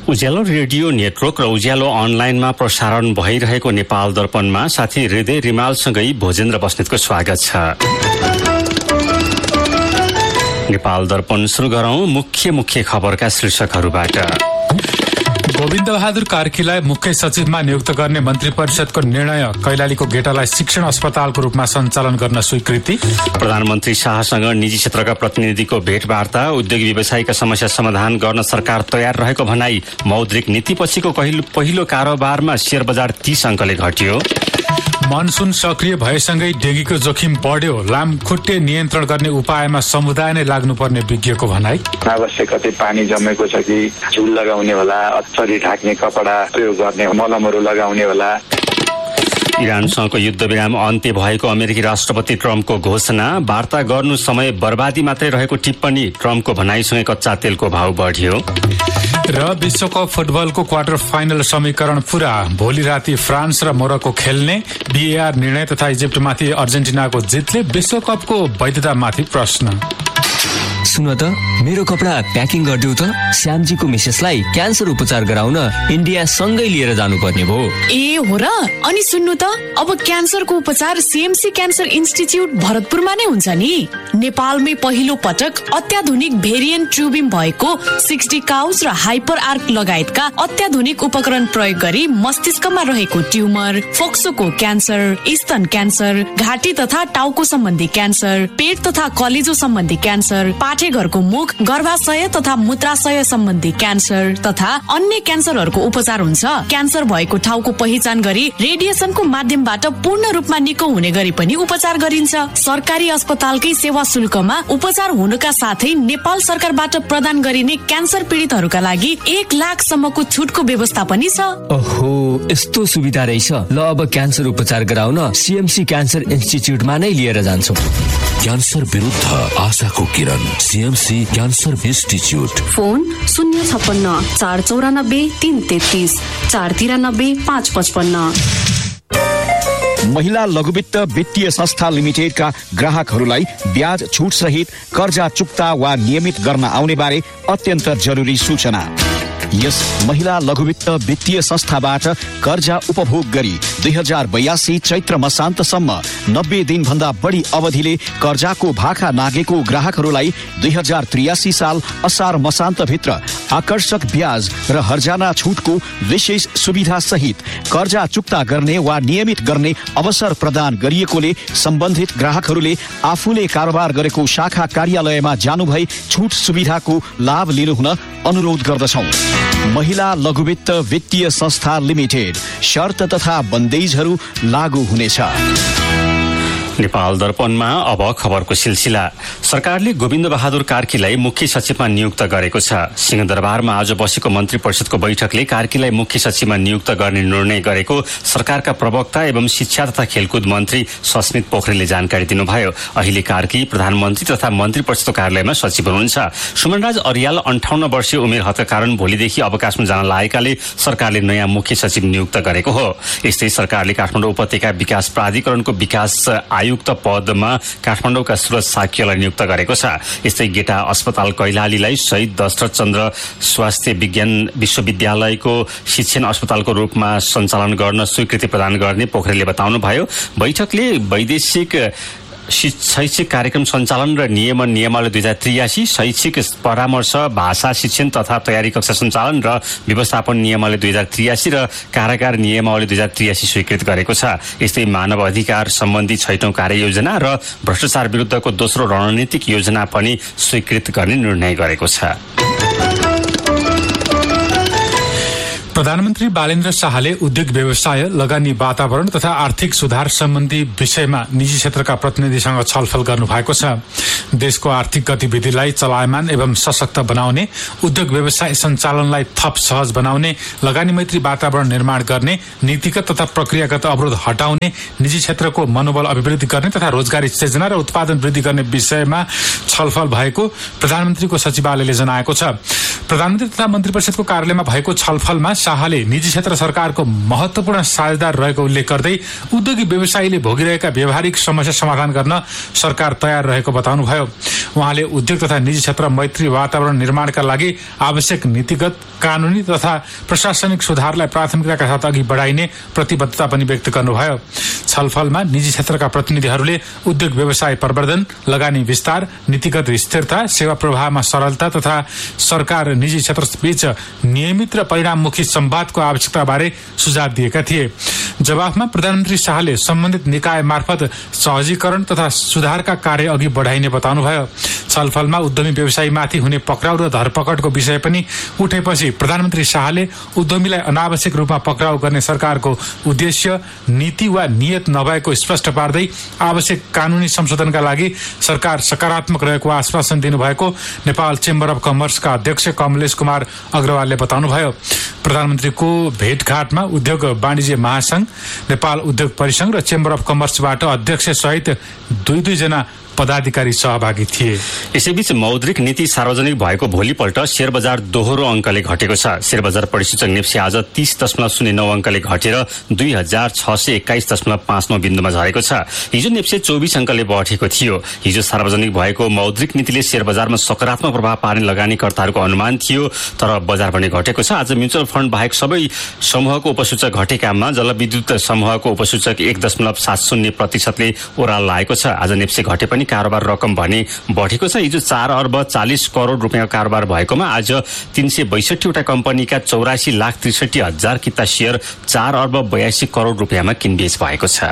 उज्यालो radio network र उज्यालो अनलाइनमा प्रसारण भइरहेको नेपाल दर्पणमा साथी हृदय रिमालसँगै भोजेन्द्र बस्नेतको स्वागत छ। नेपाल दर्पण सुरु गरौं मुख्य खबरका शीर्षकहरूबाट। गोविन्द बहादुर कार्कीलाई मुख्य सचिवमा नियुक्त गर्ने मन्त्री परिषदको निर्णय, कैलालीको गेटालाई शिक्षण अस्पतालको रूपमा सञ्चालन गर्न स्वीकृति। प्रधानमन्त्री शाहसँग निजी क्षेत्रका प्रतिनिधिको भेटवार्ता, उद्योग व्यवसायीका समस्या समाधान गर्न सरकार तयार रहेको भनाई। मौद्रिक नीतिपछिको पहिलो कारोबारमा शेयर बजार 30 अङ्कले घट्यो। मनसुन सक्रिय भएसँगै डेङ्गीको जोखिम बढ्यो, लामखुट्टे नियन्त्रण गर्ने उपायमा समुदाय नै लाग्नुपर्ने विज्ञको भनाई। आवश्यक कतै पानी जमेको छ कि झुल लगाउने होला, शरीर ढाक्ने कपडा प्रयोग गर्ने, मलमहरू लगाउने होला। इरानसँगको युद्धविराम अन्त्य भएको अमेरिकी राष्ट्रपति ट्रम्पको घोषणा, वार्ता गर्नु समय बर्बादी मात्रै रहेको टिप्पणी। ट्रम्पको भनाइसँगै कच्चा तेलको भाव बढ्यो। र विश्वकप फुटबलको क्वार्टर फाइनल समीकरण पूरा, भोलि राति फ्रान्स र मोरक्को खेल्ने। बीएआर निर्णय तथा इजिप्टमाथि अर्जेन्टिनाको जितले विश्वकपको वैधतामाथि प्रश्न। सुन त, मेरो कपडा प्याकिङ गरिदेऊ त। श्यामजीको मिसेसलाई क्यान्सर उपचार गराउन इन्डिया सँगै लिएर जानुपर्ने भयो। ए हो र? अनि सुन्नु त, अब क्यान्सरको उपचार सीएमसी क्यान्सर इन्स्टिच्युट भरतपुरमा नै हुन्छ नि। नेपालमै पहिलो पटक अत्याधुनिक भेरिएन्ट ट्युबिम भएको 60 काउस र हाइपर आर्क लगायतका अत्याधुनिक उपकरण प्रयोग गरी मस्तिष्कमा रहेको ट्युमर, फोक्सोको क्यान्सर, स्तन क्यान्सर, घाँटी तथा टाउको सम्बन्धी क्यान्सर, पेट तथा कलेजो सम्बन्धी क्यान्सर, पाठेघरको मुख, गर्भाशय तथा मूत्राशय सम्बन्धी क्यान्सर तथा अन्य क्यान्सरहरूको उपचार हुन्छ। क्यान्सर भएको ठाउँको पहिचान गरी रेडिएसनको माध्यमबाट पूर्ण रूपमा निको हुने गरी पनि उपचार गरिन्छ। सरकारी अस्पतालकै सेवा शुल्कमा उपचार हुनुका साथै नेपाल सरकारबाट प्रदान गरिने क्यान्सर पीडितहरूका लागि 1 लाखसम्मको छुटको व्यवस्था पनि छ। ओहो, यस्तो सुविधा रहेछ। ल, अब क्यान्सर उपचार गराउन सीएमसी क्यान्सर इन्स्टिच्युटमा नै लिएर जान्छु। क्यान्सर विरुद्ध आशाको किरण, सीएमसी क्यान्सर इन्स्टिच्युट। फोन 056 494 333 493 555। महिला लघुवित्त वित्तीय संस्था लिमिटेडका ग्राहकहरूलाई ब्याज छुट सहित कर्जा चुक्ता वा नियमित गर्न आउने बारे अत्यन्त जरुरी सूचना। यस महिला लघुवित्त वित्तीय संस्थाबाट कर्जा उपभोग गरी 2082 चैत्र मसान्तसम्म 90 दिनभन्दा बढी अवधिले कर्जाको भाखा नागेको ग्राहकहरूलाई 2083 साल असार मसान्तभित्र आकर्षक ब्याज र हर्जाना छुटको विशेष सुविधा सहित कर्जा चुक्ता गर्ने वा नियमित गर्ने अवसर प्रदान गरिएकोले सम्बन्धित ग्राहकहरूले आफूले कारोबार गरेको शाखा कार्यालयमा जानुभई छुट सुविधाको लाभ लिनुहुन अनुरोध गर्दछौं। महिला लघुवित्त वित्तीय संस्था लिमिटेड। शर्त तथा बन्देजहरू लागू हुनेछ। नेपाल दर्पणमा अब खबरको सिलसिला। सरकारले गोविन्द बहादुर कार्कीलाई मुख्य सचिवमा नियुक्त गरेको छ। सिंहदरबारमा आज बसेको मन्त्री परिषदको बैठकले कार्कीलाई मुख्य सचिवमा नियुक्त गर्ने निर्णय गरेको सरकारका प्रवक्ता एवं शिक्षा तथा खेलकुद मन्त्री सस्मित पोखरेलले जानकारी दिनुभयो। अहिले कार्की प्रधानमन्त्री तथा मन्त्री परिषदको कार्यालयमा सचिव हुनुहुन्छ। सुमनराज अर्याल 58 वर्षीय उमेर हदका कारण भोलिदेखि अवकाशमा जान लागेकाले सरकारले नयाँ मुख्य सचिव नियुक्त गरेको हो। यस्तै सरकारले काठमाडौँ उपत्यका विकास प्राधिकरणको विकास आयुक्त पदमा काठमाडौँका सुरज साक्यलाई नियुक्त गरेको छ। यस्तै गेटा अस्पताल कैलालीलाई शहीद दशरथ चन्द्र स्वास्थ्य विज्ञान विश्वविद्यालयको शिक्षण अस्पतालको रूपमा सञ्चालन गर्न स्वीकृति प्रदान गर्ने पोखरेलले बताउनुभयो। बैठकले वैदेशिक शैक्षिक कार्यक्रम सञ्चालन र नियमावली 2083, शैक्षिक परामर्श, भाषा शिक्षण तथा तयारी कक्षा सञ्चालन र व्यवस्थापन नियमावली 2083 र कारागार नियमावली 2083 स्वीकृत गरेको छ। यस्तै मानव अधिकार सम्बन्धी 6औं कार्ययोजना र भ्रष्टाचार विरुद्धको दोस्रो रणनीतिक योजना पनि स्वीकृत गर्ने निर्णय गरेको छ। प्रधानमन्त्री बालेन्द्र शाहले उद्योग व्यवसाय, लगानी वातावरण तथा आर्थिक सुधार सम्बन्धी विषयमा निजी क्षेत्रका प्रतिनिधिसँग छलफल गर्नु भएको छ। देशको आर्थिक गतिविधिलाई चलायमान एवं सशक्त बनाउने, उद्योग व्यवसाय सञ्चालनलाई थप सहज बनाउने, लगानी मैत्री वातावरण निर्माण गर्ने, नीतिगत तथा प्रक्रियागत अवरोध हटाउने, निजी क्षेत्रको मनोबल अभिवृद्धि गर्ने तथा रोजगारी सृजना र उत्पादन वृद्धि गर्ने विषयमा छलफल भएको प्रधानमन्त्रीको सचिवालयले जनाएको छ। प्रधानमन्त्री तथा मन्त्री परिषदको कार्यालयमा भएको छलफलमा शाहले निजी क्षेत्र सरकारको महत्वपूर्ण साझेदार रहेको उल्लेख गर्दै उद्योगी व्यवसायीले भोगिरहेका व्यावहारिक समस्या समाधान गर्न सरकार तयार रहेको बताउनुभयो। उहाँले उद्योग तथा निजी क्षेत्र मैत्री वातावरण निर्माणका लागि आवश्यक नीतिगत, कानूनी तथा प्रशासनिक सुधारलाई प्राथमिकताका साथ अघि बढाइने प्रतिबद्धता पनि व्यक्त गर्नुभयो। छलफलमा निजी क्षेत्रका प्रतिनिधिहरूले उद्योग व्यवसाय प्रवर्धन, लगानी विस्तार, नीतिगत स्थिरता, सेवा प्रवाहमा सरलता तथा सरकार निजी क्षेत्रबीच नियमित र परिणाममुखी संवादको आवश्यकताबारे सुझाव दिएका थिए। जवाफमा प्रधानमन्त्री शाहले सम्बन्धित निकाय मार्फत सहजीकरण तथा सुधारका कार्य अघि बढाइने बताउनुभयो। छलफलमा उद्यमी व्यवसायीमाथि हुने पक्राउ र धरपकडको विषय पनि उठेपछि प्रधानमन्त्री शाहले उद्यमीलाई अनावश्यक रूपमा पक्राउ गर्ने सरकारको उद्देश्य, नीति वा नियत नभएको स्पष्ट पार्दै आवश्यक कानूनी संशोधनका लागि सरकार सकारात्मक रहेको आश्वासन दिनुभएको नेपाल चेम्बर अफ कमर्सका अध्यक्ष कमलेश कुमार अग्रवालले बताउनुभयो। प्रधानमन्त्रीको भेटघाटमा उद्योग वाणिज्य महासंघ, नेपाल उद्योग परिसंघ र चेम्बर अफ कमर्सबाट अध्यक्ष सहित दुई जना पदाधिकारी सहभागी थिए। यसैबीच मौद्रिक नीति सार्वजनिक भएको भोलिपल्ट शेयर बजार दोहोरो अंकले घटेको छ। शेयर बजार परिसूचक नेप्से आज 30.09 अंकले घटेर 2621.59 बिन्दुमा झरेको छ। हिजो नेप्से 24 अंकले बढेको थियो। हिजो सार्वजनिक भएको मौद्रिक नीतिले शेयर बजारमा सकारात्मक प्रभाव पार्ने लगानीकर्ताहरूको अनुमान थियो, तर बजार पनि घटेको छ। आज म्युचुअल फण्ड बाहेक सबै समूहको उपसूचक घटेकामा जलविद्युत समूहको उपसूचक 1.70% ओह्रालो लागेको छ। आज नेप्से घटे पनि कारोबार रकम भने बढेको छ। हिजो 4 अर्ब 40 करोड रुपियाँ कारोबार भएकोमा आज 362 वटा कम्पनीका 84,63,000 किता शेयर 4 अर्ब 82 करोड रुपियाँमा किनबेच भएको छ।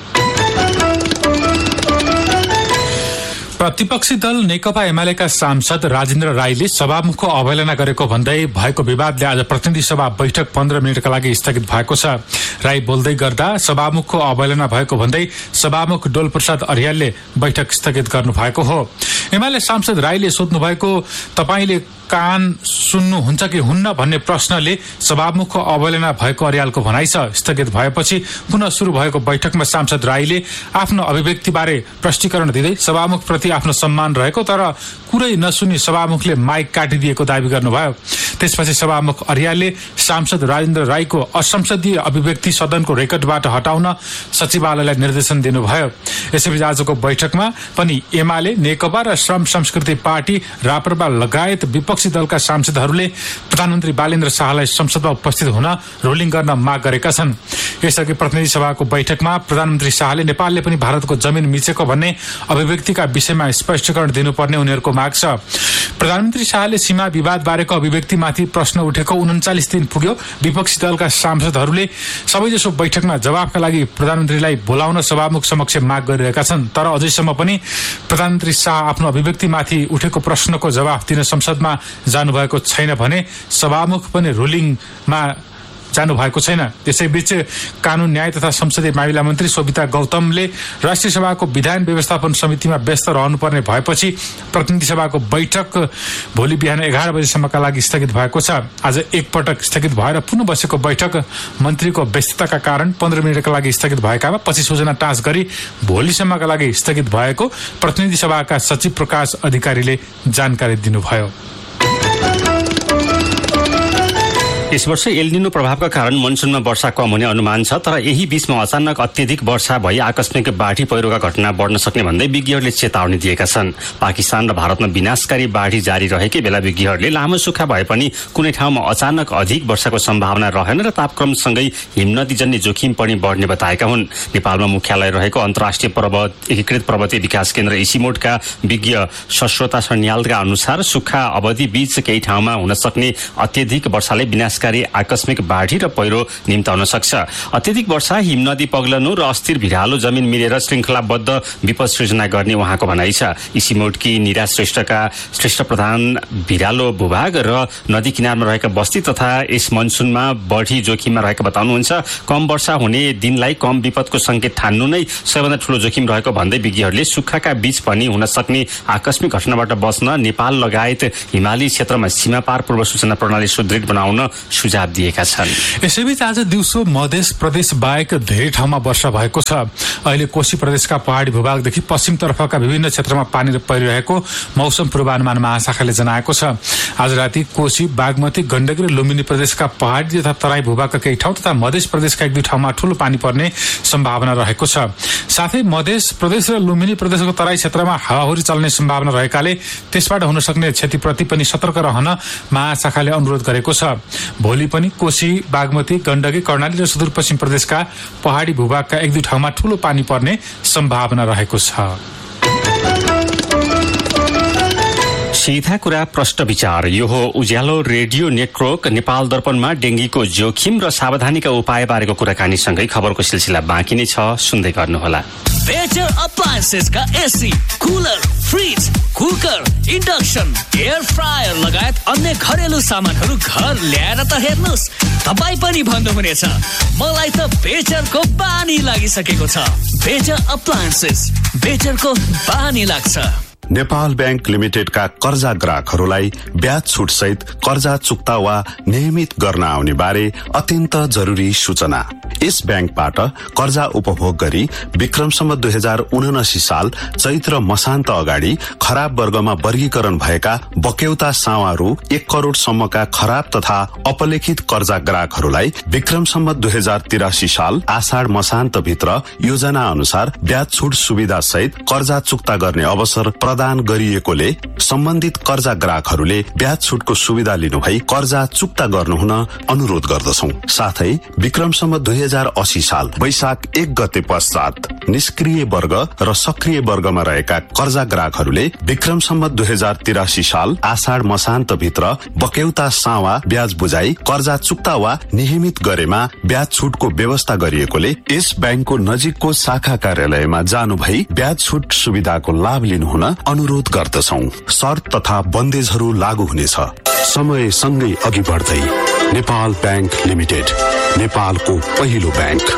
प्रतिपक्षी दल नेकपा एमालेका सांसद राजेन्द्र राईले सभामुखको अवहेलना गरेको भन्दै भएको विवादले आज प्रतिनिधि सभा बैठक 15 मिनटका लागि स्थगित भएको छ। राई बोल्दै गर्दा सभामुखको अवहेलना भएको भन्दै सभामुख डोलप्रसाद अर्यालले बैठक स्थगित गर्नु भएको हो। एमाले सांसद राईले सोध्नु भएको तपाईले कान सुन्नुहुन्छ कि हुन्न भन्ने प्रश्नले सभामुखको अवहेलना भएको अर्यालको भनाइ छ। स्थगित भएपछि पुनः शुरू भएको बैठकमा सांसद राईले आफ्नो अभिव्यक्तिबारे प्रष्टीकरण दिँदै सभामुख प्रति आफ्नो सम्मान रहेको तर कुरै नसुनी सभामुखले माइक काटिदिएको दावी गर्नुभयो। त्यसपछि सभामुख अर्यालले सांसद राजेन्द्र राईको असंसदीय अभिव्यक्ति सदनको रेकर्डबाट हटाउन सचिवालयलाई निर्देशन दिनुभयो। यसैबीच आजको बैठकमा पनि एमाले, नेकपा र श्रम संस्कृति पार्टी, राप्रपा लगायत विपक्षी दलका सांसदहरूले प्रधानमन्त्री बालेन्द्र शाहलाई संसदमा उपस्थित हुन रोलिङ गर्न माग गरेका छन्। यसअघि प्रतिनिधि सभाको बैठकमा प्रधानमन्त्री शाहले नेपालले पनि भारतको जमिन मिचेको भन्ने अभिव्यक्तिका विषयमा स्पष्टीकरण दिनुपर्ने उनीहरूको माग छ। प्रधानमन्त्री शाहले सीमा विवाद बारेको अभिव्यक्तिमाथि प्रश्न उठेको 39 दिन पुग्यो। विपक्षी दलका सांसदहरूले सबैजसो बैठकमा जवाफका लागि प्रधानमन्त्रीलाई बोलाउन सभामुख समक्ष माग गरिरहेका छन्, तर अझैसम्म पनि प्रधानमन्त्री शाह आफ्नो अभिव्यक्तिमाथि उठेको प्रश्नको जवाफ दिन संसदमा जानुभएको छैन भने सभामुख पनि रुलिङमा जानु भएको छैन। त्यसैबीच कानून, न्याय तथा संसदीय मामिला मन्त्री सोभिता गौतमले राष्ट्रिय सभाको विधान व्यवस्थापन समितिमा व्यस्त रहनुपर्ने भएपछि प्रतिनिधि सभाको बैठक भोलि बिहान 11 बजेसम्मका लागि स्थगित भएको छ। आज एकपटक स्थगित भएर पुनः बसेको बैठक मन्त्रीको व्यस्तताका कारण 15 मिनटका लागि स्थगित भएकामा पछि सूचना टाँस गरी भोलिसम्मका लागि स्थगित भएको प्रतिनिधि सभाका सचिव प्रकाश अधिकारीले जानकारी दिनुभयो। यस वर्ष एल निनो प्रभावका कारण मनसुनमा वर्षा कम हुने अनुमान छ, तर यही बीचमा अचानक अत्यधिक वर्षा भई आकस्मिक बाढी पहिरोका घटना बढ्न सक्ने भन्दै विज्ञहरूले चेतावनी दिएका छन्। पाकिस्तान र भारतमा विनाशकारी बाढी जारी रहेकै बेला विज्ञहरूले लामो सुक्खा भए पनि कुनै ठाउँमा अचानक अधिक वर्षाको सम्भावना रहेन र तापक्रमसँगै हिमनदीजन्य जोखिम पनि बढ्ने बताएका हुन्। नेपालमा मुख्यालय रहेको अन्तर्राष्ट्रिय एकीकृत पर्वतीय विकास केन्द्र इसिमोडका विज्ञ सश्रोता सन्यालका अनुसार सुक्खा अवधि बीच केही ठाउँमा हुन सक्ने अत्यधिक वर्षाले विनाशकारी आकस्मिक बाढी र पहिरो निम्ताउन सक्छ। अत्यधिक वर्षा, हिमनदी पग्लनु र अस्थिर भिरालो जमिन मिलेर श्रृङ्खलाबद्ध विपद सृजना गर्ने उहाँको भनाइ छ। इसिमोडकी निरा श्रेष्ठ प्रधान भिरालो भूभाग र नदी किनारमा रहेका बस्ती तथा यस मनसुनमा बढी जोखिममा रहेको बताउनुहुन्छ। कम वर्षा हुने दिनलाई कम विपदको संकेत ठान्नु नै सबैभन्दा ठूलो जोखिम रहेको भन्दै विज्ञहरूले सुक्खाका बीच पनि हुन सक्ने आकस्मिक घटनाबाट बच्न नेपाल लगायत हिमाली क्षेत्रमा सीमापार पूर्व सूचना प्रणाली सुदृढ बनाउन सुझाव दिएका छन्। यसैबीच आज दिउँसो मध्य प्रदेश बाहेक धेरै ठाउँमा वर्षा भएको छ। अहिले कोशी प्रदेशका पहाडी भूभागदेखि पश्चिमतर्फका विभिन्न क्षेत्रमा पानी परिरहेको मौसम पूर्वानुमान महाशाखाले जनाएको छ। आज राति कोशी, बागमती, गण्डकी र लुम्बिनी प्रदेशका पहाडी तथा तराई भूभागका केही ठाउँ तथा मध्य प्रदेशका 1-2 ठाउँमा ठूलो पानी पर्ने सम्भावना रहेको छ। साथै मध्य प्रदेश र लुम्बिनी प्रदेशको तराई क्षेत्रमा हावाहुरी चल्ने सम्भावना रहेकाले त्यसबाट हुन सक्ने क्षतिप्रति पनि सतर्क रहन महाशाखाले अनुरोध गरेको छ। भोलि पनि कोशी, बागमती, गण्डकी, कर्णाली र सुदूरपश्चिम प्रदेशका पहाडी भूभागका 1-2 ठाउँमा ठूलो पानी पर्ने सम्भावना रहेको छ। सीधा कुरा प्रश्न विचार। यो हो उज्यालो रेडियो नेटवर्क नेपाल दर्पणमा डेंगीको जोखिम र सावधानीका उपाय बारेको कुराकानीसँगै खबरको सिलसिला बाँकी नै छ, सुन्दै गर्नुहोला। Better अप्लायन्सेसका AC, cooler, fridge, cooker, induction, air fryer लगायत अन्य घरेलु सामानहरू घर ल्याएर त हेर्नुस्, तपाई पनि भन्नुहुनेछ मलाई त बेटरको बानी लागिसकेको छ। बेटर अप्लायन्सेस, बेटरको बानी लाग्छ। नेपाल बैंक लिमिटेडका कर्जा ग्राहकहरूलाई ब्याज छुट सहित कर्जा चुक्ता वा नियमित गर्न आउने बारे अत्यन्त जरुरी सूचना। यस बैंकबाट कर्जा उपभोग गरी विक्रमसम्म 2079 साल चैत्र मसान्त अगाडि खराब वर्गमा वर्गीकरण भएका बक्यौता सावा रु 1 करोड़ सम्मका खराब तथा अपलेखित कर्जा ग्राहकहरूलाई विक्रमसम्म 2083 साल आषाढ मसान्त भित्र योजना अनुसार ब्याज छुट सुविधा सहित कर्जा चुक्ता गर्ने अवसर प्रदान गरिएकोले सम्बन्धित कर्जा ग्राहकहरूले ब्याज छुटको सुविधा लिनुभई कर्जा चुक्ता गर्नुहुन अनुरोध गर्दछौं। साथै विक्रमसम्म 2080 साल वैशाख 1 गते पश्चात निष्क्रिय वर्ग र सक्रिय वर्गमा रहेका कर्जा ग्राहकहरूले विक्रमसम्म 2083 साल आषाढ मसान्त भित्र बक्यौता सावा ब्याज बुझाई कर्जा चुक्ता वा नियमित गरेमा ब्याज छुटको व्यवस्था गरिएकोले यस बैंकको नजिकको शाखा कार्यालयमा जानु भई ब्याज छुट सुविधाको लाभ लिनुहुन अनुरोध गर्दछौं। शर्त तथा बन्देजहरू लागू हुनेछ। समय सँगै अघि बढ्दै नेपाल बैंक लिमिटेड, नेपालको पहिलो बैंक।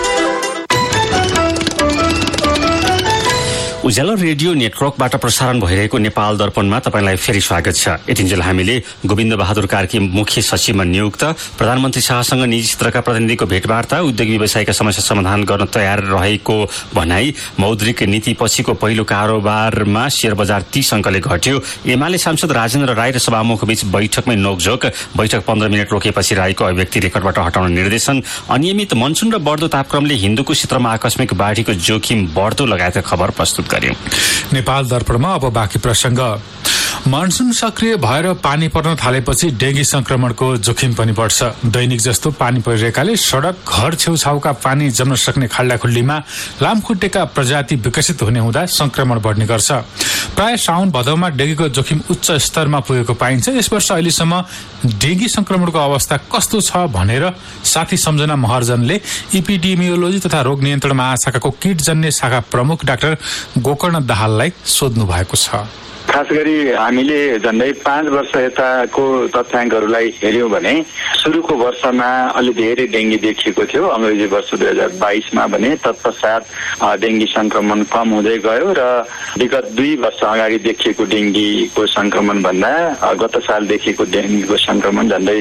उज्यालो रेडियो नेटवर्कबाट प्रसारण भइरहेको नेपाल दर्पणमा तपाईलाई फेरि स्वागत छ। यतिन्जेल हामीले गोविन्द बहादुर कार्की मुख्य सचिवमा नियुक्त, प्रधानमन्त्री शाहसँग निजी क्षेत्रका प्रतिनिधिको भेटवार्ता, उद्योग व्यवसायका समस्या समाधान गर्न तयार रहेको भनाई, मौद्रिक नीति पछिको पहिलो कारोबारमा शेयर बजार 30 अङ्कले घट्यो, एमाले सांसद राजेन्द्र राई र सभामुख बीच बैठकमै नोकझोक, बैठक 15 मिनट रोकेपछि राईको अभिव्यक्ति रेकर्डबाट हटाउन निर्देशन, अनियमित मनसुन र बढ्दो तापक्रमले हिन्दूको क्षेत्रमा आकस्मिक बाढीको जोखिम बढ्दो लगायतका खबर प्रस्तुत गर्यो। नेपाल दर्पणमा अब बाँकी प्रसंग। मनसुन सक्रिय भएर पानी पर्न थालेपछि डेंगी संक्रमणको जोखिम पनि बढ्छ। दैनिक जस्तो पानी परिरहेकाले सड़क, घर छेउछाउका पानी जम्न सक्ने खाल्डाखुल्लीमा लामखुट्टेका प्रजाति विकसित हुने हुँदा संक्रमण बढ्ने गर्छ। प्राय साउन भदौमा डेंगीको जोखिम उच्च स्तरमा पुगेको पाइन्छ। यस वर्ष अहिलेसम्म डेंगी संक्रमणको अवस्था कस्तो छ भनेर साथी सम्झना महर्जनले इपिडेमियोलोजी तथा रोग नियन्त्रण महाशाखाको कीटजन्य शाखा प्रमुख डाक्टर गोकर्ण दाहाललाई सोध्नु भएको छ। खास गरी हामीले झन्डै 5 वर्ष यताको तथ्याङ्कहरूलाई हेर्यौं भने सुरुको वर्षमा अलि धेरै डेंगी देखिएको थियो, अंग्रेजी वर्ष 2022 मा भने तत्पश्चात डेंगी संक्रमण कम हुँदै गयो र विगत 2 वर्ष अगाडि देखिएको डेंगीको संक्रमण भन्दा गत साल देखिएको डेंगीको संक्रमण झन्डै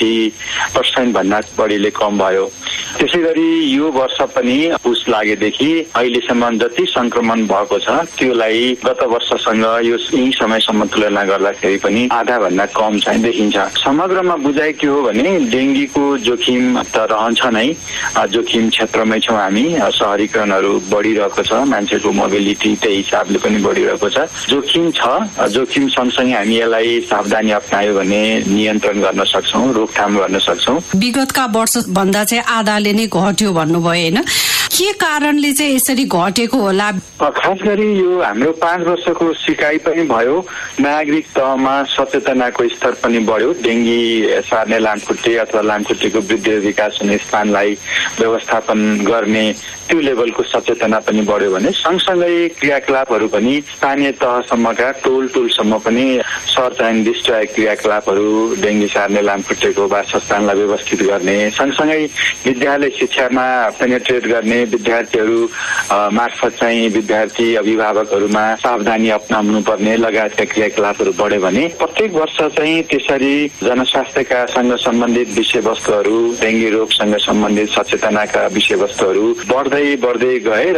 60% भन्दा बढीले कम भयो। त्यसैगरी यो वर्ष पनि पुस लागेदेखि अहिलेसम्म जति संक्रमण भएको छ त्योलाई गत वर्षसँग यो यही समयसम्म तुलना गर्दाखेरि पनि आधा भन्दा कम चाहिँ देखिन्छ। समग्रमा बुझाइ के हो भने डेंगीको जोखिम त रहन्छ नै, जोखिम क्षेत्रमै छौं हामी, शहरीकरणहरू बढिरहेको छ, मान्छेको मोबिलिटी त्यही हिसाबले पनि बढिरहेको छ। जोखिम छ, जोखिम सँगसँगै हामी यसलाई सावधानी अपनायो भने नियन्त्रण गर्न सक्छौं, रोकथाम गर्न सक्छौं। विगतका वर्ष भन्दा चाहिँ आधाले नै घट्यो भन्नुभयो हैन, के कारणले चाहिँ यसरी घटेको होला? खास गरी यो हाम्रो 5 वर्षको सिकाइ पनि भयो, नागरिक तहमा सचेतनाको स्तर पनि बढ्यो। डेंगी सार्ने लामखुट्टे अथवा लामखुट्टेको वृद्धि र विकास हुने स्थानलाई व्यवस्थापन गर्ने त्यो लेभलको सचेतना पनि बढ्यो भने सँगसँगै क्रियाकलापहरू पनि स्थानीय तहसम्मका टोलसम्म पनि सर्च एन्ड डिस्ट्रय क्रियाकलापहरू डेङ्गी सार्ने लामखुट्टेको वासस्थानलाई व्यवस्थित गर्ने सँगसँगै विद्यालय शिक्षामा पेनिट्रेट गर्ने विद्यार्थीहरू मार्फत चाहिँ विद्यार्थी अभिभावकहरूमा सावधानी अपनाउनु पर्ने लगायतका क्रियाकलापहरू बढ्यो भने प्रत्येक वर्ष चाहिँ त्यसरी जनस्वास्थ्यका सँग सम्बन्धित विषयवस्तुहरू डेङ्गी रोगसँग सम्बन्धित सचेतनाका विषयवस्तुहरू बढ्दै गए।